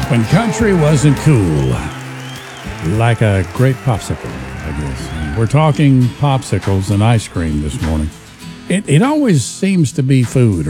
When country wasn't cool, like a great popsicle, I guess. And we're talking popsicles and ice cream this morning. It always seems to be food,